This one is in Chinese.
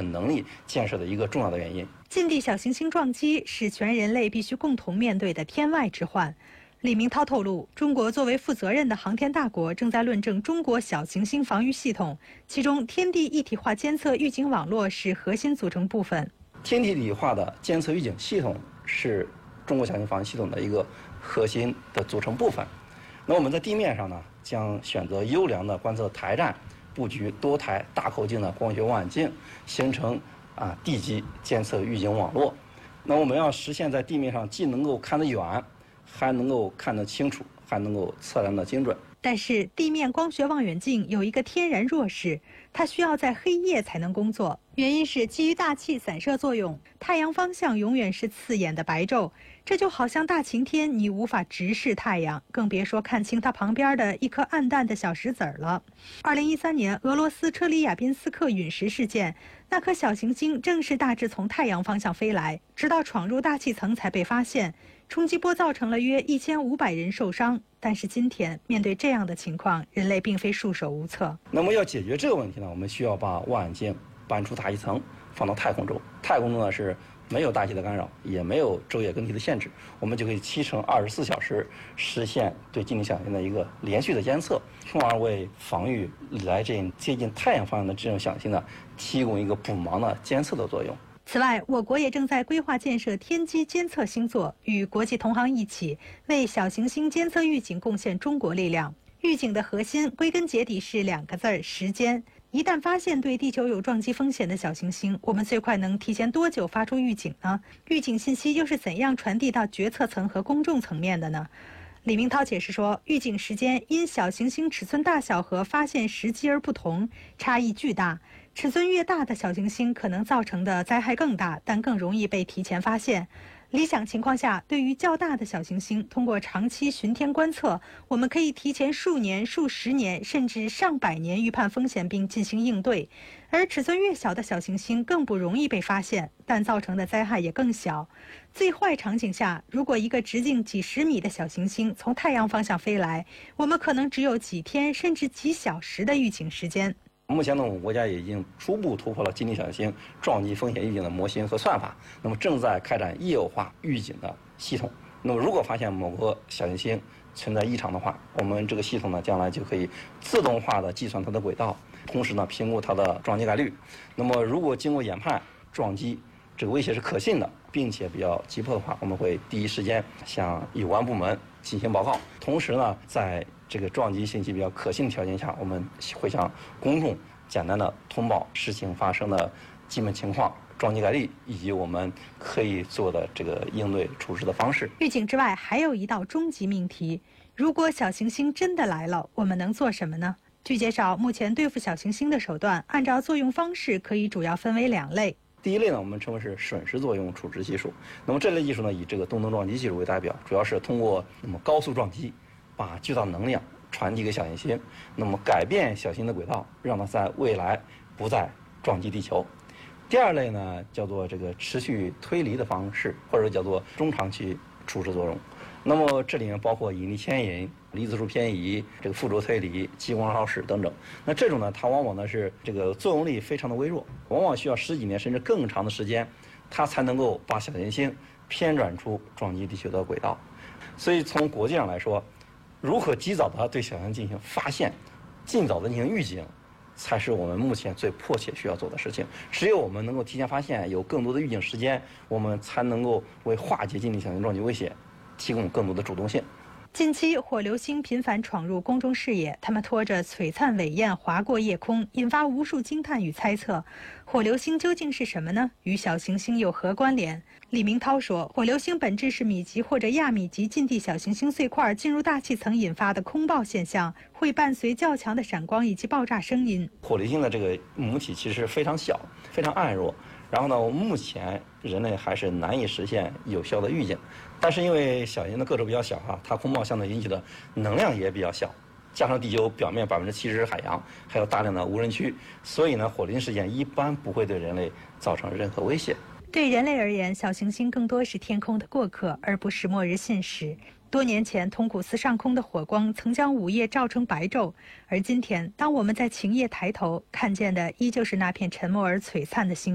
能力建设的一个重要的原因。 近地小行星撞击是全人类必须共同面对的天外之患。李明涛透露，中国作为负责任的航天大国，正在论证中国小行星防御系统，其中天地一体化监测预警网络是核心组成部分。 天地一体化的监测预警系统是中国小行星防御系统的一个核心的组成部分。那我们在地面上呢，将选择优良的观测台站，布局多台大口径的光学望远镜，形成地基监测预警网络。那我们要实现在地面上既能够看得远，还能够看得清楚，还能够测量得精准。 但是地面光学望远镜有一个天然弱势，它需要在黑夜才能工作，原因是基于大气散射作用，太阳方向永远是刺眼的白昼，这就好像大晴天你无法直视太阳，更别说看清它旁边的一颗暗淡的小石子儿了。2013年俄罗斯车里亚宾斯克陨石事件，那颗小行星正是大致从太阳方向飞来，直到闯入大气层才被发现，冲击波造成了约1500人受伤。但是今天面对这样的情况，人类并非束手无策。 那么要解决这个问题呢，我们需要把望远镜搬出大气层，放到太空中。太空中呢是没有大气的干扰，也没有昼夜更替的限制，我们就可以7乘24小时实现对近地小行星的一个连续的监测，从而为防御来这接近太阳方向的这种小行星呢提供一个补盲的监测的作用。 此外，我国也正在规划建设天基监测星座，与国际同行一起为小行星监测预警贡献中国力量。预警的核心归根结底是2个字：时间。一旦发现对地球有撞击风险的小行星，我们最快能提前多久发出预警呢？预警信息又是怎样传递到决策层和公众层面的呢？李明涛解释说，预警时间因小行星尺寸大小和发现时机而不同，差异巨大。尺寸越大的小行星可能造成的灾害更大，但更容易被提前发现。理想情况下，对于较大的小行星，通过长期巡天观测，我们可以提前数年、数十年，甚至上百年预判风险并进行应对。而尺寸越小的小行星更不容易被发现，但造成的灾害也更小。最坏场景下，如果一个直径几十米的小行星从太阳方向飞来，我们可能只有几天甚至几小时的预警时间。 目前呢，我们国家也已经初步突破了近地小行星撞击风险预警的模型和算法，那么正在开展业务化预警的系统。那么如果发现某个小行星存在异常的话，我们这个系统呢，将来就可以自动化的计算它的轨道，同时呢，评估它的撞击概率。那么如果经过研判，撞击这个威胁是可信的，并且比较急迫的话，我们会第一时间向有关部门进行报告。同时呢，在这个撞击信息比较可信的条件下，我们会向公众简单的通报事情发生的基本情况、撞击概率以及我们可以做的这个应对处置的方式。 预警之外，还有一道终极命题：如果小行星真的来了，我们能做什么呢？据介绍，目前对付小行星的手段，按照作用方式可以主要分为2类。 第一类呢，我们称为是瞬时作用处置技术。那么这类技术呢，以这个动能撞击技术为代表，主要是通过高速撞击，把巨大能量传递给小行星，那么改变小行星的轨道，让它在未来不再撞击地球。第二类呢，叫做这个持续推离的方式，或者叫做中长期处置作用。那么这里面包括引力牵引、离子束偏移、这个附着推理、激光烧蚀等等。那这种呢，它往往呢是这个作用力非常的微弱，往往需要10几年甚至更长的时间，它才能够把小行星偏转出撞击地球的轨道。所以从国际上来说，如何及早的对小行星进行发现，尽早的进行预警，才是我们目前最迫切需要做的事情。只有我们能够提前发现，有更多的预警时间，我们才能够为化解近地小行星撞击威胁提供更多的主动性。 近期火流星频繁闯入公众视野，它们拖着璀璨伟焰划过夜空，引发无数惊叹与猜测。火流星究竟是什么呢？与小行星有何关联？李明涛说，火流星本质是米级或者亚米级近地小行星碎块进入大气层引发的空爆现象，会伴随较强的闪光以及爆炸声音。 火流星的这个母体其实非常小，非常暗弱。然后呢，目前人类还是难以实现有效的预警，但是因为小行星的个头比较小它空爆相对引起的能量也比较小，加上地球表面70%是海洋，还有大量的无人区，所以呢，火流星事件一般不会对人类造成任何威胁。 对人类而言，小行星更多是天空的过客，而不是末日信使。多年前，通古斯上空的火光曾将午夜照成白昼，而今天，当我们在晴夜抬头，看见的依旧是那片沉默而璀璨的星。